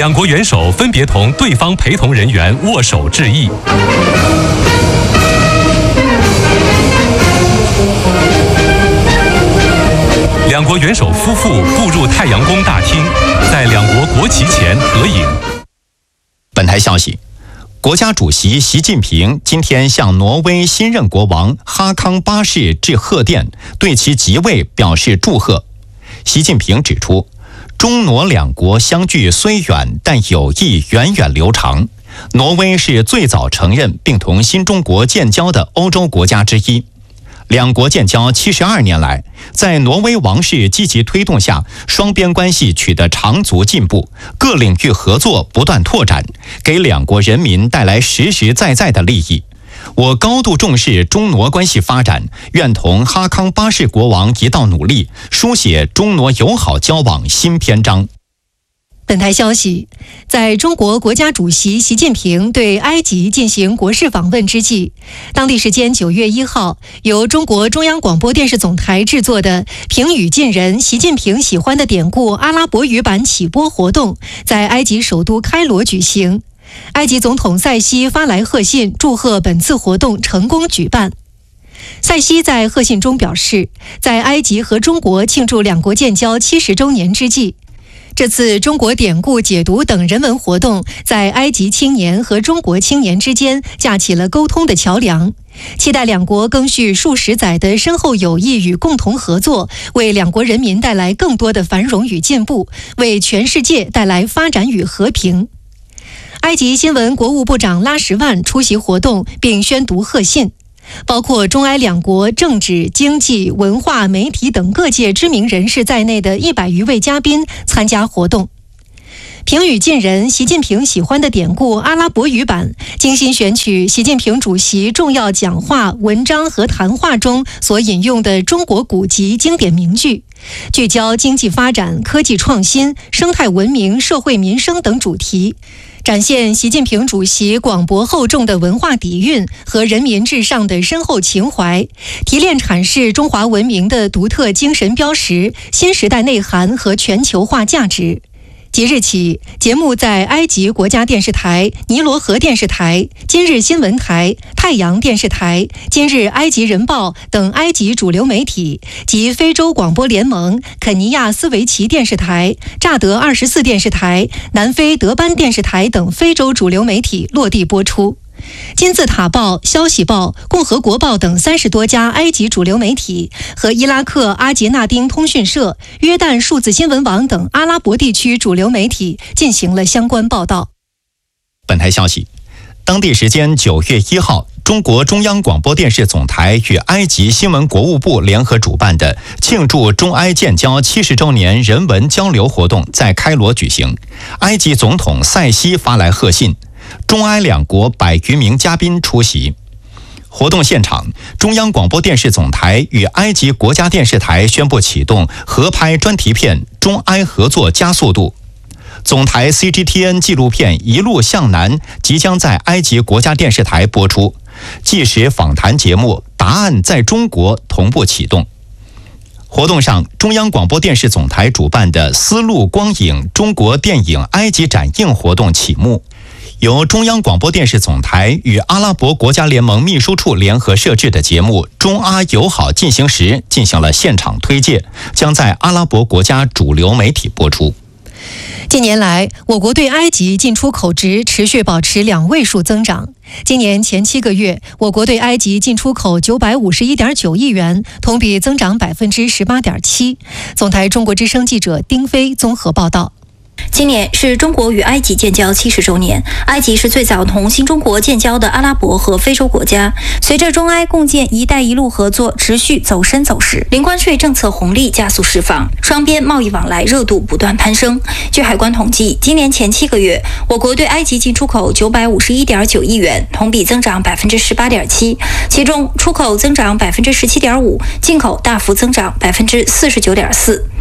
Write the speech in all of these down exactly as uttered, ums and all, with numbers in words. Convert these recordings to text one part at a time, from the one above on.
两国元首分别同对方陪同人员握手致意。两国元首夫妇步入太阳宫大厅，在两国国旗前合影。 本台消息，国家主席习近平今天向挪威新任国王哈康八世致贺电，对其即位表示祝贺。习近平指出，中挪两国相距虽远，但友谊源远流长。挪威是最早承认并同新中国建交的欧洲国家之一。两国建交七十二年来，在挪威王室积极推动下，双边关系取得长足进步，各领域合作不断拓展，给两国人民带来实实在在的利益。我高度重视中挪关系发展，愿同哈康八世国王一道努力，书写中挪友好交往新篇章。 本台消息，在中国国家主席习近平对埃及进行国事访问之际，当地时间九月一号，由中国中央广播电视总台制作的评语近人习近平喜欢的典故阿拉伯语版起播活动在埃及首都开罗举行。埃及总统塞西发来贺信，祝贺本次活动成功举办。塞西在贺信中表示，在埃及和中国庆祝两国建交七十周年之际，这次中国典故解读等人文活动在埃及青年和中国青年之间架起了沟通的桥梁，期待两国更续数十载的深厚友谊与共同合作，为两国人民带来更多的繁荣与进步，为全世界带来发展与和平。埃及新闻国务部长拉什万出席活动并宣读贺信，包括中埃两国政治、经济、文化、媒体等各界知名人士在内的一百余位嘉宾参加活动。评语近人习近平喜欢的典故阿拉伯语版精心选取习近平主席重要讲话、文章和谈话中所引用的中国古籍经典名句，聚焦经济发展、科技创新、生态文明、社会民生等主题，展现习近平主席广博厚重的文化底蕴和人民至上的深厚情怀，提炼阐释中华文明的独特精神标识、新时代内涵和全球化价值。即日起，节目在埃及国家电视台、尼罗河电视台、今日新闻台、太阳电视台、今日埃及人报等埃及主流媒体及非洲广播联盟、肯尼亚斯维奇电视台、乍得二十四电视台、南非德班电视台等非洲主流媒体落地播出。金字塔报、消息报、共和国报等三十多家埃及主流媒体和伊拉克阿杰纳丁通讯社、约旦数字新闻网等阿拉伯地区主流媒体进行了相关报道。 本台消息，当地时间九月一号，中国中央广播电视总台与埃及新闻国务部联合主办的庆祝中埃建交七十周年人文交流活动在开罗举行。埃及总统塞西发来贺信，中埃两国百余名嘉宾出席。活动现场，中央广播电视总台与埃及国家电视台宣布启动合拍专题片《中埃合作加速度》。总台 C G T N 纪录片《一路向南》即将在埃及国家电视台播出，纪实访谈节目《答案在中国》同步启动。活动上，中央广播电视总台主办的丝路光影中国电影埃及展映活动启幕，由中央广播电视总台与阿拉伯国家联盟秘书处联合设置的节目《中阿友好进行时》进行了现场推介，将在阿拉伯国家主流媒体播出。 近年来，我国对埃及进出口值持续保持两位数增长。今年前七个月，我国对埃及进出口九百五十一点九亿元，同比增长百分之十八点七。总台中国之声记者丁飞综合报道。 今年是中国与埃及建交七十周年，埃及是最早同新中国建交的阿拉伯和非洲国家。随着中埃共建“一带一路”合作持续走深走实，零关税政策红利加速释放，双边贸易往来热度不断攀升。据海关统计，今年前七个月，我国对埃及进出口九百五十一点九亿元，同比增长百分之十八点七，其中出口增长百分之十七点五，进口大幅增长百分之四十九点四。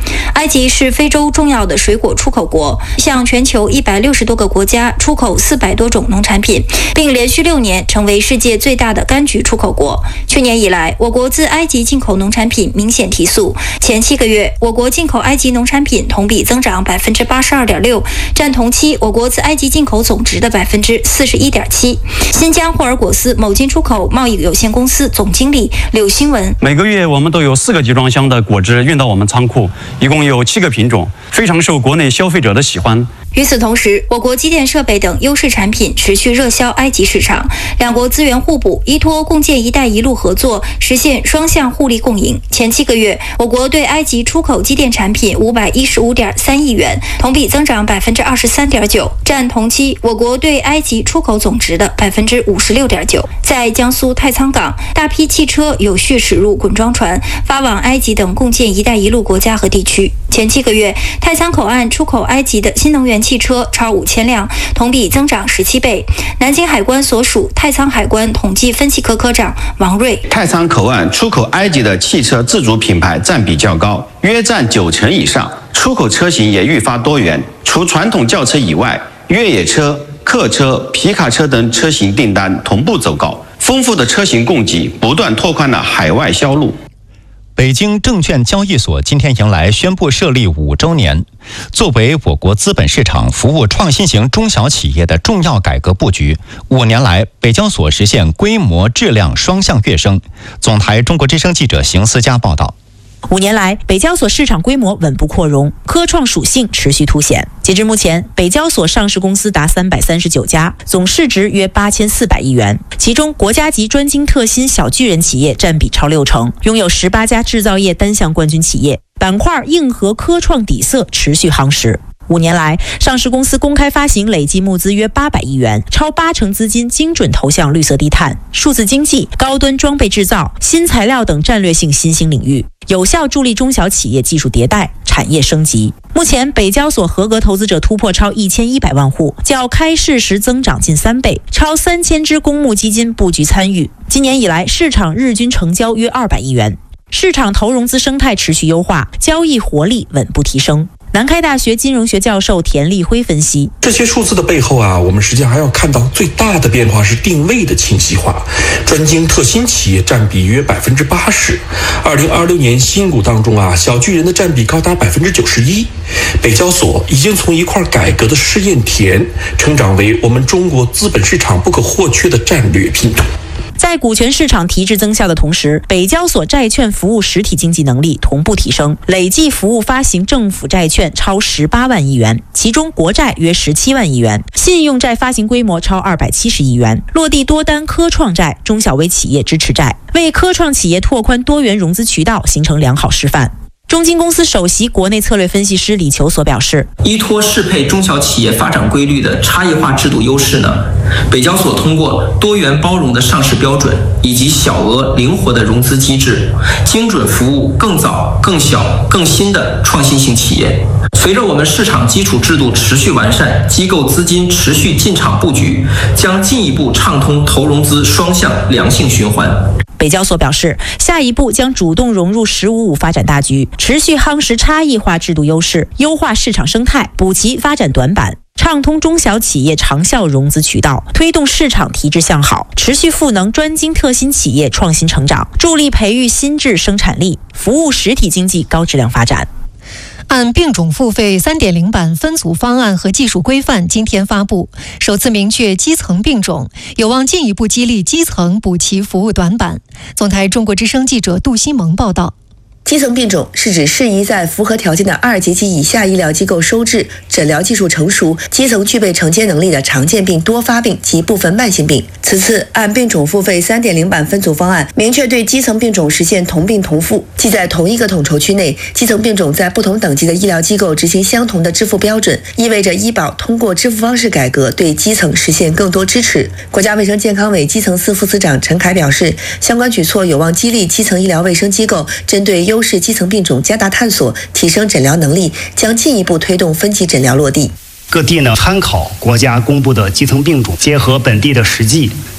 埃及是非洲重要的水果出口国，向全球一百六十多个国家出口四百多种农产品，并连续六年成为世界最大的柑橘出口国。去年以来，我国自埃及进口农产品明显提速。前七个月，我国进口埃及农产品同比增长百分之八十二点六，占同期我国自埃及进口总值的百分之四十一点七。新疆霍尔果斯某进出口贸易有限公司总经理柳新文： 每个月我们都有四个集装箱的果汁运到我们仓库，一共有七个品种，非常受国内消费者的喜欢。 与此同时，我国机电设备等优势产品持续热销埃及市场，两国资源互补，依托共建“一带一路”合作，实现双向互利共赢。前七个月，我国对埃及出口机电产品五百一十五点三亿元，同比增长百分之二十三点九，占同期我国对埃及出口总值的百分之五十六点九。在江苏太仓港，大批汽车有序驶入滚装船，发往埃及等共建“一带一路”国家和地区。前七个月，太仓口岸出口埃及的新能源汽车超五千辆，同比增长十七倍。南京海关所属太仓海关统计分析科科长王瑞： 太仓口岸出口埃及的汽车自主品牌占比较高，约占九成以上，出口车型也愈发多元，除传统轿车以外，越野车、客车、皮卡车等车型订单同步走高，丰富的车型供给不断拓宽了海外销路。 北京证券交易所今天迎来宣布设立五周年。作为我国资本市场服务创新型中小企业的重要改革布局，五年来北交所实现规模质量双向跃升。总台中国之声记者邢思佳报道。 五年来，北交所市场规模稳步扩容，科创属性持续凸显。截至目前，北交所上市公司达三百三十九家，总市值约八千四百亿元，其中国家级专精特新小巨人企业占比超六成，拥有十八家制造业单项冠军企业，板块硬核科创底色持续夯实。五年来，上市公司公开发行累计募资约八百亿元，超八成资金精准投向绿色低碳、数字经济、高端装备制造、新材料等战略性新兴领域，有效助力中小企业技术迭代、产业升级。目前，北交所合格投资者突破超一千一百万户，较开市时增长近三倍，超三千只公募基金布局参与。今年以来，市场日均成交约二百亿元，市场投融资生态持续优化，交易活力稳步提升。南开大学金融学教授田立辉分析， 这些数字的背后啊，我们实际上还要看到最大的变化是定位的清晰化，专精特新企业占比约百分之八十。二零二六年新股当中啊，小巨人的占比高达百分之九十一。北交所已经从一块改革的试验田，成长为我们中国资本市场不可或缺的战略拼图。 在股权市场提质增效的同时，北交所债券服务实体经济能力同步提升，累计服务发行政府债券超十八万亿元，其中国债约十七万亿元，信用债发行规模超二百七十亿元，落地多单科创债、中小微企业支持债，为科创企业拓宽多元融资渠道形成良好示范。中金公司首席国内策略分析师李求所表示， 依托适配中小企业发展规律的差异化制度优势呢，北交所通过多元包容的上市标准以及小额灵活的融资机制，精准服务更早、更小、更新的创新型企业。随着我们市场基础制度持续完善，机构资金持续进场布局，将进一步畅通投融资双向良性循环。 北交所表示，下一步将主动融入“十五五”发展大局，持续夯实差异化制度优势，优化市场生态，补齐发展短板，畅通中小企业长效融资渠道，推动市场提质向好，持续赋能专精特新企业创新成长，助力培育新质生产力，服务实体经济高质量发展。 按并种付费 三点零 版分组方案和技术规范今天发布，首次明确基层并种，有望进一步激励基层补齐服务短板。总台中国之声记者杜新萌报道。 基层并种是指适宜在符合条件的二级及以下医疗机构收治、诊疗技术成熟、基层具备承接能力的常见病、多发病及部分慢性病。此次按并种付费 三点零 版分组方案，明确对基层并种实现同病同付，即在同一个统筹区内，基层并种在不同等级的医疗机构执行相同的支付标准，意味着医保通过支付方式改革对基层实现更多支持。国家卫生健康委基层司副司长陈凯表示，相关举措有望激励基层医疗卫生机构针对优势基层并种加大探索，提升诊疗能力，将进一步推动分级诊疗落地。 各地呢参考国家公布的基层并种，结合本地的实际，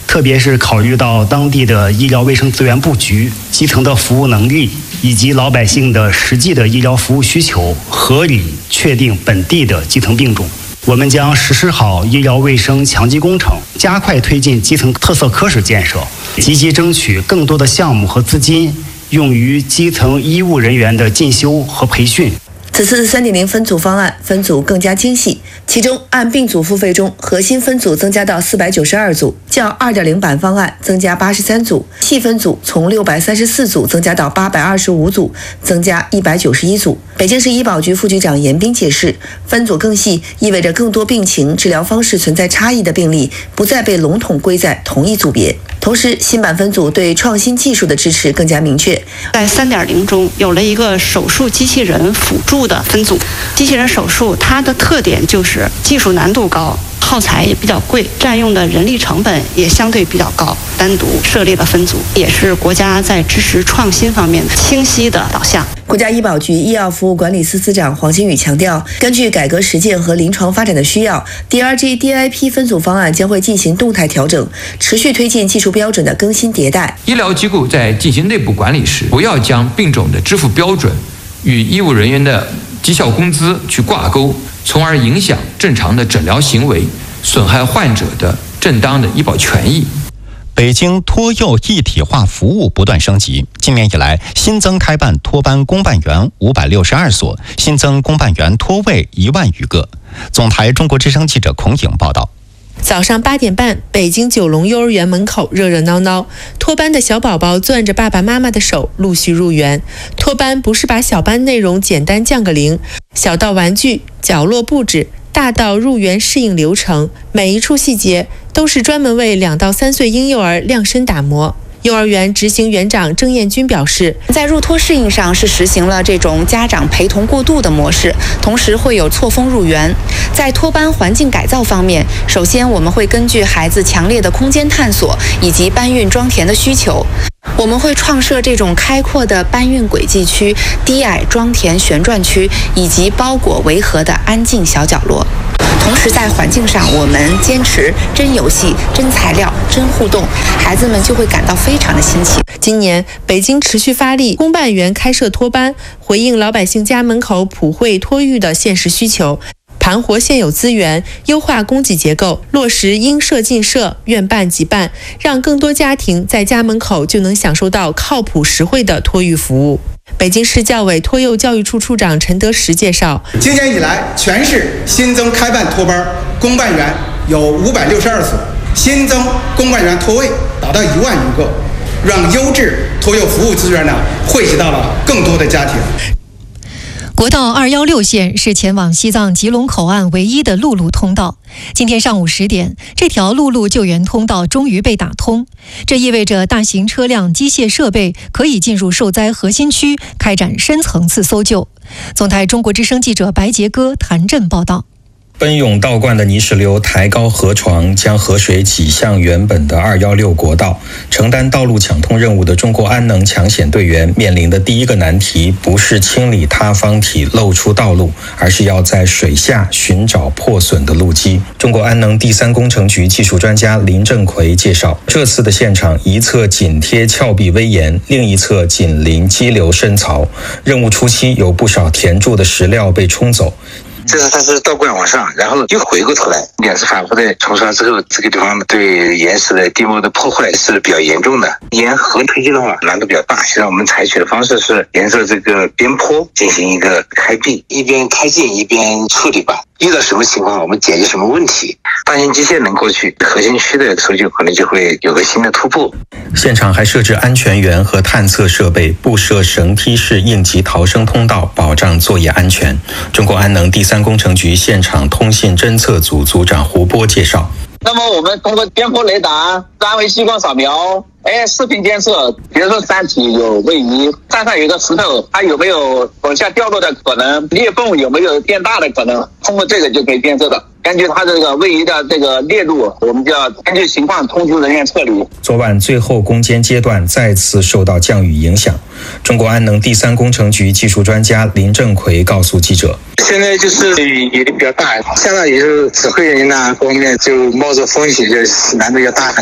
特别是考虑到当地的医疗卫生资源布局、基层的服务能力以及老百姓的实际的医疗服务需求，合理确定本地的基层病种。我们将实施好医疗卫生强基工程，加快推进基层特色科室建设，积极争取更多的项目和资金用于基层医务人员的进修和培训。 此次 三点零 分组方案分组更加精细，其中按病组付费中，核心分组增加到四百九十二组，较 二点零 版方案增加八十三组，细分组从六百三十四组增加到八百二十五组，增加一百九十一组。北京市医保局副局长严斌解释，分组更细意味着更多病情、治疗方式存在差异的病例不再被笼统归在同一组别。同时，新版分组对创新技术的支持更加明确。 在 三点零 中有了一个手术机器人辅助的分组，机器人手术它的特点就是技术难度高，耗材也比较贵，占用的人力成本也相对比较高，单独设立了分组，也是国家在支持创新方面清晰的导向。 国家医保局医药服务管理司司长黄新宇强调，根据改革实践和临床发展的需要 ，D R G D I P 分组方案将会进行动态调整，持续推进技术标准的更新迭代。 医疗机构在进行内部管理时，不要将病种的支付标准与医务人员的绩效工资去挂钩，从而影响正常的诊疗行为，损害患者的正当的医保权益。 北京托幼一体化服务不断升级，今年以来新增开办托班公办园五百六十二所，新增公办园托位一万余个。总台中国之声记者孔颖报道。 早上八点半，北京九龙幼儿园门口热热闹闹，托班的小宝宝攥着爸爸妈妈的手陆续入园。托班不是把小班内容简单降个零，小到玩具、角落布置，大到入园适应流程，每一处细节都是专门为两到三岁婴幼儿量身打磨。幼儿园执行园长郑艳军表示，在入托适应上是实行了这种家长陪同过渡的模式，同时会有错峰入园。在托班环境改造方面，首先我们会根据孩子强烈的空间探索以及搬运装填的需求，我们会创设这种开阔的搬运轨迹区、低矮装填旋转区以及包裹围合的安静小角落。同时在环境上，我们坚持真游戏、真材料、真互动，孩子们就会感到非常的新奇。今年北京持续发力公办园开设托班，回应老百姓家门口普惠托育的现实需求，盘活现有资源，优化供给结构，落实应设尽设、愿办即办，让更多家庭在家门口就能享受到靠谱实惠的托育服务。北京市教委托幼教育处处长陈德实介绍， 今年以来，全市新增开办托班公办园有五百六十二所，新增公办园托位达到一万余个，让优质托幼服务资源呢惠及到了更多的家庭。 国道二一六线是前往西藏吉隆口岸唯一的陆路通道。今天上午十点，这条陆路救援通道终于被打通，这意味着大型车辆、机械设备可以进入受灾核心区，开展深层次搜救。总台中国之声记者白杰哥、谭震报道。 奔涌倒灌的泥石流抬高河床，将河水挤向原本的二一六国道。承担道路抢通任务的中国安能抢险队员面临的第一个难题，不是清理塌方体露出道路，而是要在水下寻找破损的路基。中国安能第三工程局技术专家林正奎介绍，这次的现场一侧紧贴峭壁危岩，另一侧紧邻激流深槽。任务初期有不少填筑的石料被冲走。 这是它是倒灌往上，然后又回过头来，两次反复的冲刷之后，这个地方对岩石的地貌的破坏是比较严重的。沿河推进的话难度比较大，现在我们采取的方式是沿着这个边坡进行一个开闭，一边开进一边处理吧。遇到什么情况我们解决什么问题，大型机械能过去，核心区的搜救可能就会有个新的突破。 现场还设置安全员和探测设备，布设绳梯式应急逃生通道，保障作业安全。中国安能第三工程局现场通信侦测组组长胡波介绍， 那么我们通过边坡雷达、三维激光扫描、哎视频监测，比如说山体有位移，山上有个石头，它有没有往下掉落的可能，裂缝有没有变大的可能，通过这个就可以监测的。根据它这个位移的这个裂路，我们就要根据情况通知人员撤离。 昨晚最后攻坚阶段再次受到降雨影响，中国安能第三工程局技术专家林正奎告诉记者， 现在就是雨也比较大，下到以后指挥人呐方面就冒着风险，就难度要大很多。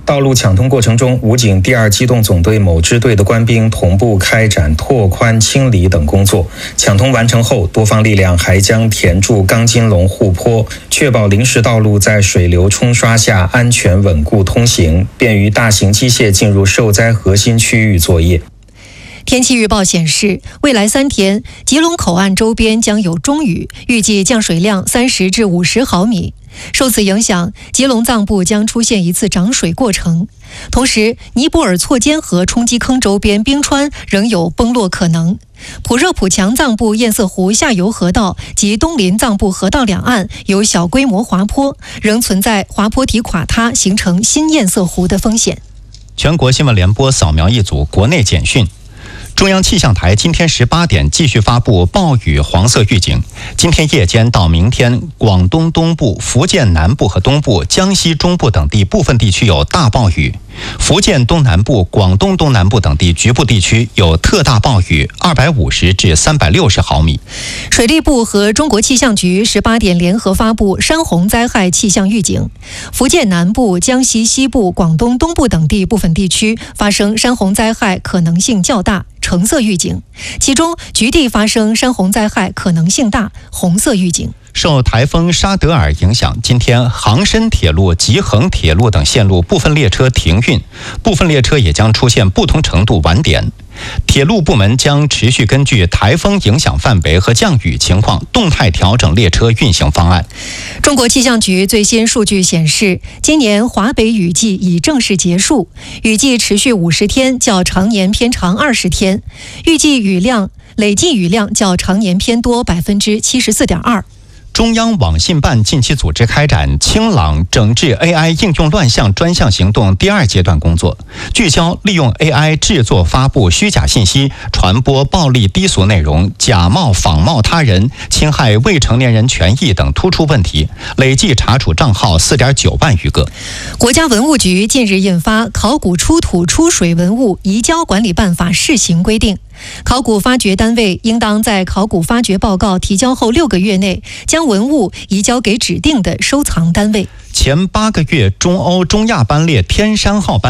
道路抢通过程中，武警第二机动总队某支队的官兵同步开展拓宽清理等工作。抢通完成后，多方力量还将填筑钢筋笼护坡，确保临时道路在水流冲刷下安全稳固通行，便于大型机械进入受灾核心区域作业。 天气预报显示，未来三天，吉隆口岸周边将有中雨，预计降水量三十至五十毫米。受此影响，吉隆藏部将出现一次涨水过程。同时，尼泊尔错尖河冲击坑周边冰川仍有崩落可能。普热普强藏部堰塞湖下游河道及东林藏部河道两岸有小规模滑坡，仍存在滑坡体垮塌形成新堰塞湖的风险。 全国新闻联播扫描一组国内简讯。中央气象台今天十八点继续发布暴雨黄色预警。今天夜间到明天，广东东部、福建南部和东部、江西中部等地部分地区有大暴雨；福建东南部、广东东南部等地局部地区有特大暴雨，二百五十至三百六十毫米。 水利部和中国气象局十八点联合发布山洪灾害气象预警。福建南部、江西西部、广东东部等地部分地区发生山洪灾害可能性较大，橙色预警，其中局地发生山洪灾害可能性大，红色预警。 受台风沙德尔影响，今天杭深铁路、吉恒铁路等线路部分列车停运，部分列车也将出现不同程度晚点。铁路部门将持续根据台风影响范围和降雨情况，动态调整列车运行方案。 中国气象局最新数据显示，今年华北雨季已正式结束，雨季持续五十天，较常年偏长二十天，预计雨量累计雨量较常年偏多百分之七十四点二。 中央网信办近期组织开展清朗整治 A I 应用乱象专项行动第二阶段工作，聚焦利用 A I 制作发布虚假信息、传播暴力低俗内容、假冒仿冒他人、侵害未成年人权益等突出问题，累计查处账号 四点九万余个。 国家文物局近日印发《考古出土出水文物移交管理办法》试行规定，考古发掘单位应当在考古发掘报告提交后六个月内，将文物移交给指定的收藏单位。 前八个月，中欧中亚班列天山号班